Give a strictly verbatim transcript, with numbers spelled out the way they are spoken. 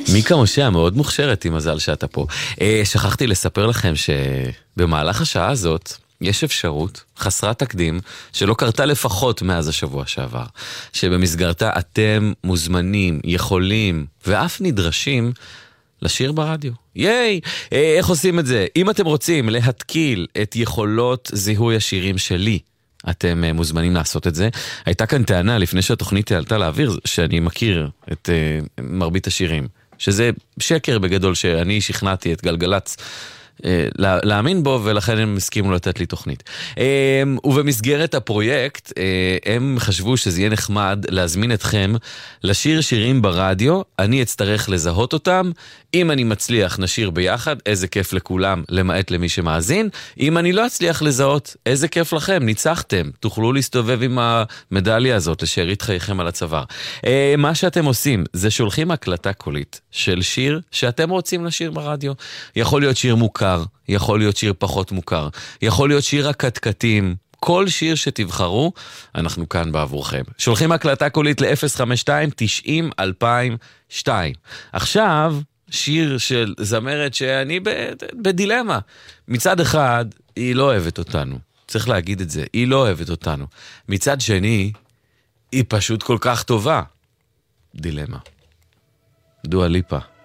מיקה משה, מאוד מוכשרת, עם מזל שאתה פה. אה, שכחתי לספר לכם שבמהלך השעה הזאת יש אפשרות חסרת תקדים שלא קרתה לפחות מאז השבוע שעבר, שבמסגרתה אתם מוזמנים, יכולים ואף נדרשים לשיר ברדיו. ייי! אה, איך עושים את זה? אם אתם רוצים להתקיל את יכולות זיהוי השירים שלי, אתם uh, מוזמנים לעשות את זה. הייתה כאן טענה לפני שהתוכנית עלתה לאוויר, שאני מכיר את uh, מרבית השירים, שזה שקר בגדול שאני שכנעתי את גלגלץ לה, להאמין בו, ולכן הם הסכימו לתת לי תוכנית. ובמסגרת הפרויקט, הם חשבו שזה יהיה נחמד להזמין אתכם לשיר שירים ברדיו, אני אצטרך לזהות אותם, אם אני מצליח נשיר ביחד, איזה כיף לכולם, למעט למי שמאזין, אם אני לא אצליח לזהות, איזה כיף לכם, ניצחתם, תוכלו להסתובב עם המדליה הזאת, לשארית חייכם על הצוואר. מה שאתם עושים, זה שולחים הקלטה קולית של שיר שאתם רוצים לשיר ברדיו. יכול להיות שיר מוכר, יכול להיות שיר פחות מוכר, יכול להיות שיר הקטקטים, כל שיר שתבחרו, אנחנו כאן בעבורכם. שולחים הקלטה קולית ל-אפס חמש שתיים תשעים אלפיים ושתיים. עכשיו, שיר של זמרת שאני בדילמה. מצד אחד, היא לא אוהבת אותנו. צריך להגיד את זה, היא לא אוהבת אותנו. מצד שני, היא פשוט כל כך טובה. דילמה. דואה ליפה.